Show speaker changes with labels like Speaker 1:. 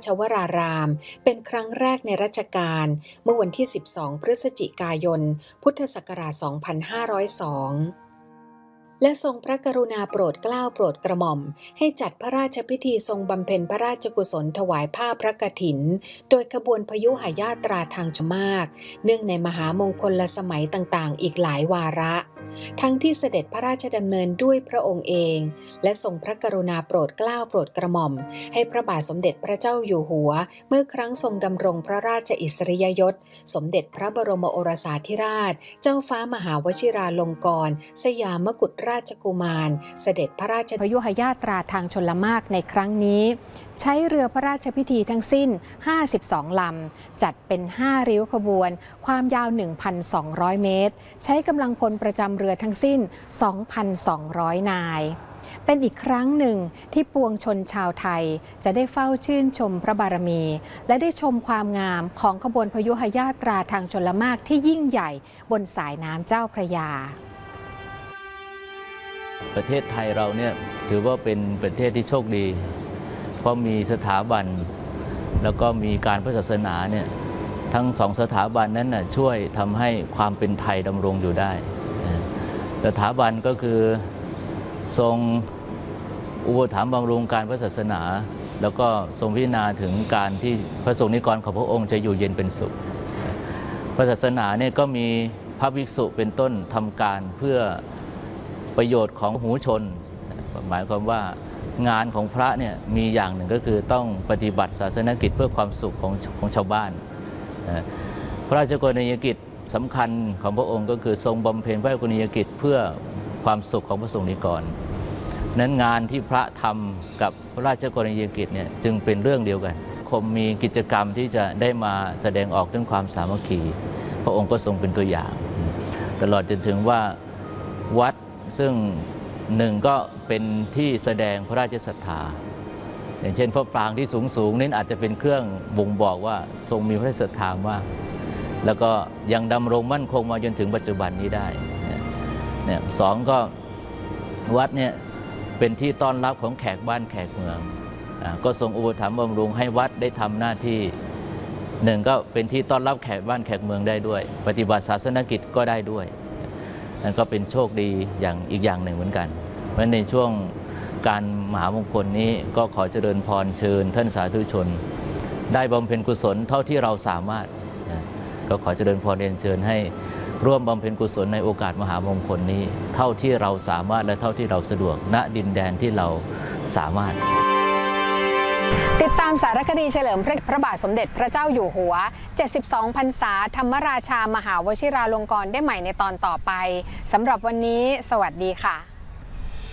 Speaker 1: วรารามเป็นครั้งแรกในรัชกาลเมื่อวันที่ 12 พฤศจิกายน พุทธศักราช 2502 และทรงพระกรุณาโปรดเกล้าโปรดกระหม่อมให้จัดพระราชพิธีทรงบำเพ็ญพระราชกุศลถวายผ้าพระกฐินโดยขบวนพยุหญาตราทางชมากเนื่องในมหามงคลสมัยต่างๆอีกหลายวาระทั้งที่เสด็จพระราชดำเนินด้วยพระองค์เองและทรงพระกรุณาโปรดเกล้าโปรดกระหม่อมให้พระบาทสมเด็จพระเจ้าอยู่หัวเมื่อครั้งทรงดำรงพระราชอิสริยยศสมเด็จพระบรมโอรสาธิราชเจ้าฟ้ามหาวชิราลงกรณ์สยามกุฎราชกุมารเสด็จพระราชพยุหญาตราทางชลมารในครั้งนี้ใช้เรือพระราชพิธีทั้งสิ้น52ลำจัดเป็น5ริ้วขบวนความยาว 1,200 เมตรใช้กำลังพลประจำเรือทั้งสิ้น 2,200 นายเป็นอีกครั้งหนึ่งที่ปวงชนชาวไทยจะได้เฝ้าชื่นชมพระบารมีและได้ชมความงามของขบวนพยุหญาตราทางชลมารที่ยิ่งใหญ่บนสายน้ำเจ้าพระยา
Speaker 2: ประเทศไทยเราเนี่ยถือว่าเป็นประเทศที่โชคดีเพราะมีสถาบันแล้วก็มีการพระศาสนาเนี่ยทั้งสองสถาบันนั้นน่ะช่วยทำให้ความเป็นไทยดำรงอยู่ได้สถาบันก็คือทรงอุปถัมภ์บำรุงการพระศาสนาแล้วก็ทรงพิจารณาถึงการที่พระสงฆ์นิกรของพระองค์จะอยู่เย็นเป็นสุขพระศาสนาเนี่ยก็มีพระภิกษุเป็นต้นทำการเพื่อประโยชน์ของหูชนหมายความว่างานของพระเนี่ยมีอย่างหนึ่งก็คือต้องปฏิบัติศาสนกิจเพื่อความสุขของชาวบ้านพระราชกรณียกิจสำคัญของพระองค์ก็คือทรงบำเพ็ญพระราชกรณียกิจเพื่อความสุขของพระสงฆ์นิกรนั้นงานที่พระทำกับพระราชกรณียกิจเนี่ยจึงเป็นเรื่องเดียวกันคงมีกิจกรรมที่จะได้มาแสดงออกถึงความสามัคคีพระองค์ก็ทรงเป็นตัวอย่างตลอดจนถึงว่าวัดซึ่งหนึ่งก็เป็นที่แสดงพระราชศรัทธาอย่างเช่นพระปรางที่สูงนี่อาจจะเป็นเครื่องบ่งบอกว่าทรงมีพระราชศรัทธามากแล้วก็ยังดำรงมั่นคงมาจนถึงปัจจุบันนี้ได้เนี่ยสองก็วัดเนี่ยเป็นที่ต้อนรับของแขกบ้านแขกเมืองก็ทรงอุปถัมภ์บำรุงให้วัดได้ทำหน้าที่หนึ่งก็เป็นที่ต้อนรับแขกบ้านแขกเมืองได้ด้วยปฏิบัติศาสนกิจก็ได้ด้วยนั่นก็เป็นโชคดีอย่างอีกอย่างหนึ่งเหมือนกันเพราะในช่วงการมหามงคลนี้ก็ขอเจริญพรเชิญท่านสาธุชนได้บำเพ็ญกุศลเท่าที่เราสามารถก็ขอเจริญพรเรียนเชิญให้ร่วมบำเพ็ญกุศลในโอกาสมหามงคลนี้เท่าที่เราสามารถและเท่าที่เราสะดวกณดินแดนที่เราสามารถ
Speaker 3: ติดตามสารคดีเฉลิมพระบาทสมเด็จพระเจ้าอยู่หัว72พรรษาธรรมราชามหาวชิราลงกรณ์ได้ใหม่ในตอนต่อไปสำหรับวันนี้สวัสดีค่ะ